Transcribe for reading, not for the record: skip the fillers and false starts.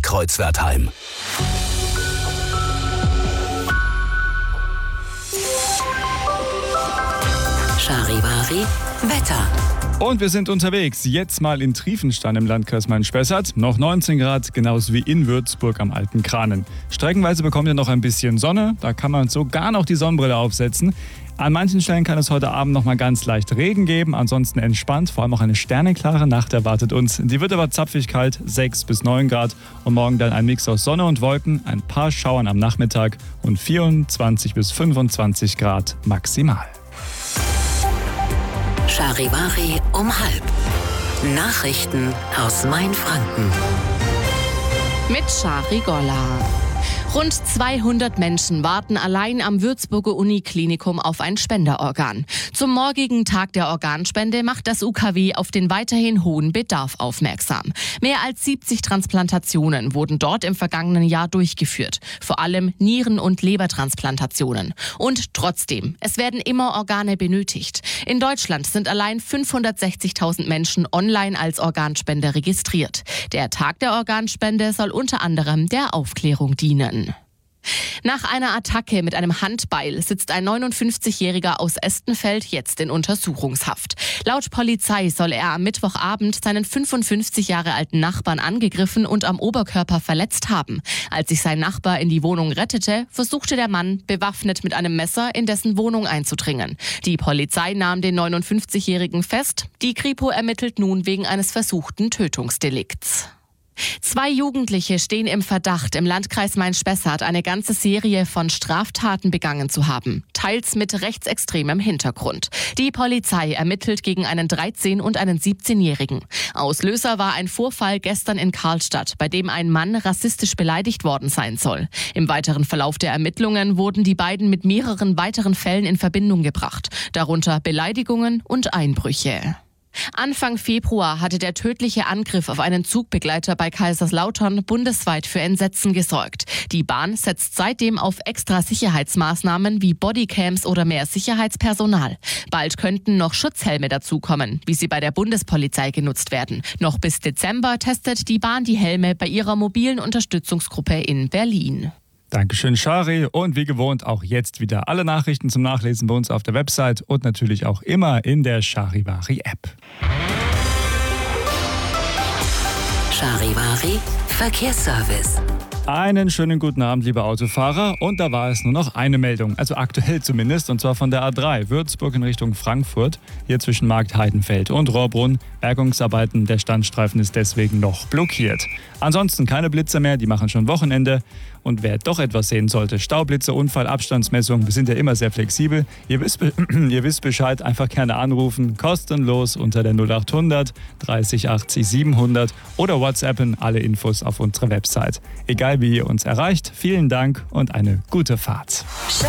Kreuzwertheim. Charivari Wetter. Und wir sind unterwegs, jetzt mal in Triefenstein im Landkreis Main-Spessart. Noch 19 Grad, genauso wie in Würzburg am Alten Kranen. Streckenweise bekommt ihr noch ein bisschen Sonne, da kann man sogar noch die Sonnenbrille aufsetzen. An manchen Stellen kann es heute Abend noch mal ganz leicht Regen geben, ansonsten entspannt. Vor allem auch eine sterneklare Nacht erwartet uns. Die wird aber zapfig kalt, 6 bis 9 Grad. Und morgen dann ein Mix aus Sonne und Wolken, ein paar Schauern am Nachmittag und 24 bis 25 Grad maximal. Charivari um 12:30. Nachrichten aus Mainfranken. Mit Shari Golla. Rund 200 Menschen warten allein am Würzburger Uniklinikum auf ein Spenderorgan. Zum morgigen Tag der Organspende macht das UKW auf den weiterhin hohen Bedarf aufmerksam. Mehr als 70 Transplantationen wurden dort im vergangenen Jahr durchgeführt. Vor allem Nieren- und Lebertransplantationen. Und trotzdem, es werden immer Organe benötigt. In Deutschland sind allein 560.000 Menschen online als Organspender registriert. Der Tag der Organspende soll unter anderem der Aufklärung dienen. Nach einer Attacke mit einem Handbeil sitzt ein 59-Jähriger aus Estenfeld jetzt in Untersuchungshaft. Laut Polizei soll er am Mittwochabend seinen 55 Jahre alten Nachbarn angegriffen und am Oberkörper verletzt haben. Als sich sein Nachbar in die Wohnung rettete, versuchte der Mann, bewaffnet mit einem Messer, in dessen Wohnung einzudringen. Die Polizei nahm den 59-Jährigen fest. Die Kripo ermittelt nun wegen eines versuchten Tötungsdelikts. 2 Jugendliche stehen im Verdacht, im Landkreis Main-Spessart eine ganze Serie von Straftaten begangen zu haben, teils mit rechtsextremem Hintergrund. Die Polizei ermittelt gegen einen 13- und einen 17-Jährigen. Auslöser war ein Vorfall gestern in Karlstadt, bei dem ein Mann rassistisch beleidigt worden sein soll. Im weiteren Verlauf der Ermittlungen wurden die beiden mit mehreren weiteren Fällen in Verbindung gebracht, darunter Beleidigungen und Einbrüche. Anfang Februar hatte der tödliche Angriff auf einen Zugbegleiter bei Kaiserslautern bundesweit für Entsetzen gesorgt. Die Bahn setzt seitdem auf extra Sicherheitsmaßnahmen wie Bodycams oder mehr Sicherheitspersonal. Bald könnten noch Schutzhelme dazukommen, wie sie bei der Bundespolizei genutzt werden. Noch bis Dezember testet die Bahn die Helme bei ihrer mobilen Unterstützungsgruppe in Berlin. Dankeschön, Shari. Und wie gewohnt auch jetzt wieder alle Nachrichten zum Nachlesen bei uns auf der Website und natürlich auch immer in der Charivari-App. Charivari Verkehrsservice. Einen schönen guten Abend, liebe Autofahrer. Und da war es nur noch eine Meldung, also aktuell zumindest, und zwar von der A3, Würzburg in Richtung Frankfurt, hier zwischen Markt Heidenfeld und Rohrbrunn. Bergungsarbeiten, der Standstreifen ist deswegen noch blockiert. Ansonsten keine Blitze mehr, die machen schon Wochenende. Und wer doch etwas sehen sollte, Staublitze, Unfall, Abstandsmessung, wir sind ja immer sehr flexibel. Ihr wisst Bescheid, einfach gerne anrufen, kostenlos unter der 0800 30 80 700 oder WhatsAppen, alle Infos auf unserer Website. Egal wie ihr uns erreicht, vielen Dank und eine gute Fahrt.